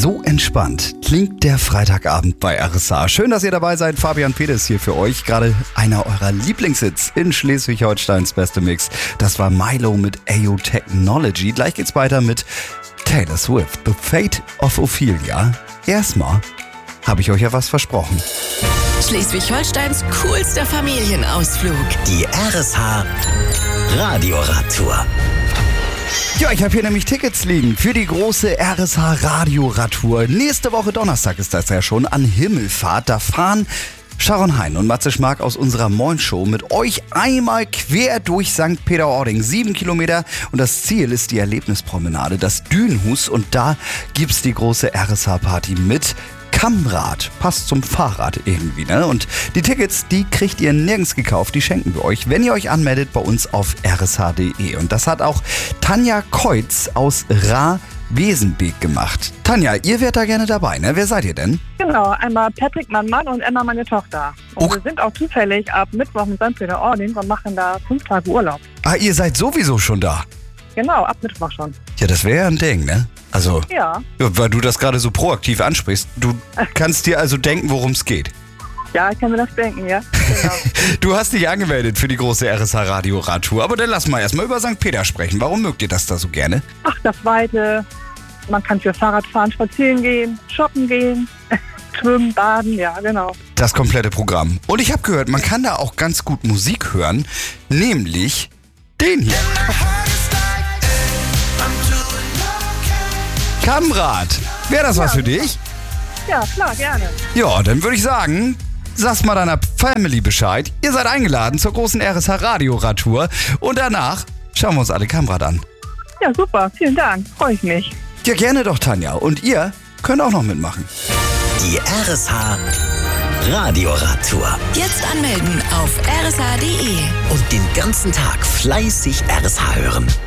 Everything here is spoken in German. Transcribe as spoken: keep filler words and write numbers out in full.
So entspannt klingt der Freitagabend bei R S H. Schön, dass ihr dabei seid. Fabian Peters hier für euch. Gerade einer eurer Lieblingshits in Schleswig-Holsteins beste Mix. Das war Milo mit A O Technology. Gleich geht's weiter mit Taylor Swift, The Fate of Ophelia. Erstmal habe ich euch ja was versprochen. Schleswig-Holsteins coolster Familienausflug. Die R S H Radioradtour. Ja, ich habe hier nämlich Tickets liegen für die große R S H Radioradtour. Nächste Woche Donnerstag ist das ja schon an Himmelfahrt. Da fahren Sharon Hein und Matze Schmark aus unserer Moin Show mit euch einmal quer durch Sankt Peter-Ording. Sieben Kilometer und das Ziel ist die Erlebnispromenade, das Dünenhus. Und da gibt's die große R S H-Party mit Kammrad. Passt zum Fahrrad irgendwie, ne? Und die Tickets, die kriegt ihr nirgends gekauft, die schenken wir euch, wenn ihr euch anmeldet bei uns auf r s h punkt d e. Und das hat auch Tanja Keutz aus Ra-Wesenbeek gemacht. Tanja, ihr wärt da gerne dabei, ne? Wer seid ihr denn? Genau, einmal Patrick, mein Mann, und Emma, meine Tochter. Und Oh. wir sind auch zufällig ab Mittwoch in Sankt Peter-Ording und machen da fünf Tage Urlaub. Ah, ihr seid sowieso schon da. Genau, ab Mittwoch schon. Ja, das wäre ja ein Ding, ne? Also, Ja, ja, weil du das gerade so proaktiv ansprichst. Du kannst dir also denken, worum es geht. ja, ich kann mir das denken, ja. Genau. Du hast dich angemeldet für die große R S H Radio-Radtour. Aber dann lass mal erstmal über Sankt Peter sprechen. Warum mögt ihr das da so gerne? Ach, das Weite. Man kann für Fahrradfahren, spazieren gehen, shoppen gehen, schwimmen, baden, ja, genau. Das komplette Programm. Und ich habe gehört, man kann da auch ganz gut Musik hören. Nämlich den hier. Kammrad. Wäre das was für dich? Ja, klar, gerne. Ja, dann würde ich sagen, sag's mal deiner Family Bescheid. Ihr seid eingeladen zur großen R S H Radio-Radtour. Und danach schauen wir uns alle Kammrad an. Ja, super, vielen Dank, freue ich mich. Ja, gerne doch, Tanja. Und ihr könnt auch noch mitmachen. Die R S H Radioradtour. Jetzt anmelden auf r s h punkt d e. Und den ganzen Tag fleißig R S H hören.